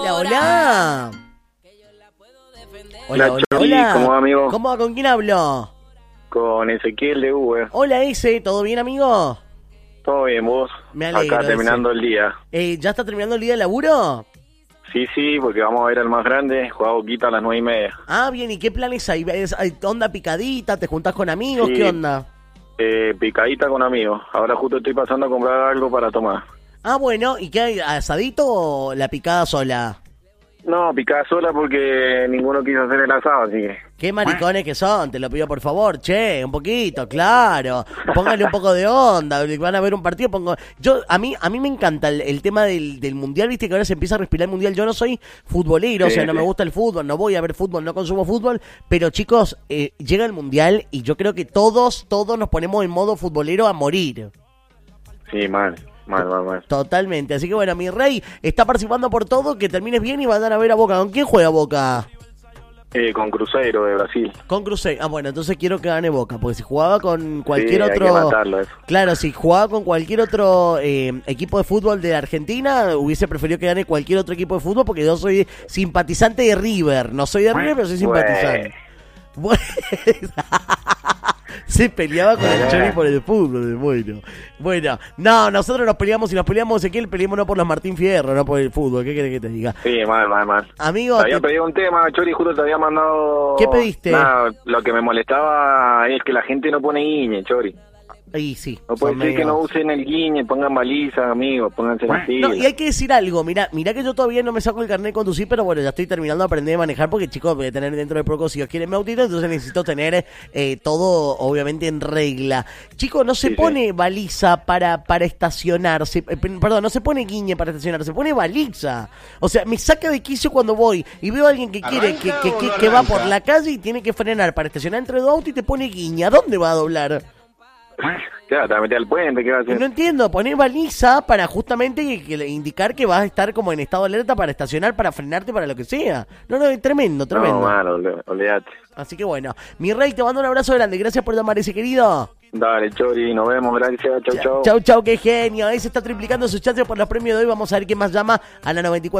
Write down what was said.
Hola, hola. Hola, Chori, ¿cómo va, amigo? ¿Cómo va? ¿Con quién hablo? Con Ezequiel de V. Hola, ese. ¿Todo bien, amigo? Todo bien, vos. Me alegro. Acá terminando el día. ¿Ya está terminando el día de laburo? Sí, porque vamos a ver al más grande, juega Boquita a las 9:30. Ah, bien. ¿Y qué planes hay? ¿Hay onda picadita? ¿Te juntás con amigos? Sí. ¿Qué onda? Picadita con amigos. Ahora justo estoy pasando a comprar algo para tomar. Ah, bueno. ¿Y qué hay? ¿Asadito o la picada sola? No, picada sola porque ninguno quiso hacer el asado, así que... Qué maricones que son, te lo pido por favor, che, un poquito, claro. Póngale un poco de onda, van a ver un partido, a mí me encanta el tema del mundial, viste que ahora se empieza a respirar el mundial. Yo no soy futbolero, o sea, no me gusta el fútbol, no voy a ver fútbol, no consumo fútbol, pero chicos, llega el mundial y yo creo que todos nos ponemos en modo futbolero a morir. Sí, mal. Totalmente, así que bueno, mi rey está participando por todo, que termines bien y van a ver a Boca. ¿Con quién juega Boca? Con Cruzeiro de Brasil. Con Cruzeiro. Ah, bueno, entonces quiero que gane Boca, porque si jugaba con cualquier otro... Hay que matarlo, eso. Claro, si jugaba con cualquier otro equipo de fútbol de Argentina, hubiese preferido que gane cualquier otro equipo de fútbol, porque yo soy simpatizante de River. No soy de River, pero soy simpatizante. Se peleaba con el Chori por el fútbol, bueno, no, nosotros nos peleamos, si nos peleamos Ezequiel, peleémonos por los Martín Fierro, no por el fútbol. ¿Qué querés que te diga? Sí, mal. Amigo, te había pedido un tema, Chori, justo te había mandado... ¿Qué pediste? Nada, lo que me molestaba es que la gente no pone guiñe, Chori. Ahí sí. No puede ser que no usen el guiñe, pongan baliza, amigos, pónganse las pilas. No, y hay que decir algo, mirá que yo todavía no me saco el carnet de conducir, pero bueno, ya estoy terminando de aprender a manejar porque, chicos, voy a tener dentro de poco, si Dios quiere, mi autito, entonces necesito tener todo, obviamente, en regla. Chicos, no se pone baliza para estacionarse, perdón, no se pone guiñe para estacionar, se pone baliza. O sea, me saca de quicio cuando voy y veo a alguien que quiere, que va por la calle y tiene que frenar para estacionar entre dos autos y te pone guiñe. ¿A dónde va a doblar? Claro, te vas a meter al puente, ¿qué vas a hacer? No entiendo, poner baliza para justamente indicar que vas a estar como en estado de alerta para estacionar, para frenarte, para lo que sea. No, es tremendo. No, malo, olvídate. Así que bueno, mi rey, te mando un abrazo grande, gracias por llamar, ese querido. Dale, Chori, nos vemos, gracias, chau. Chau, qué genio, ese está triplicando sus chances por los premios de hoy, vamos a ver quién más llama a la 94.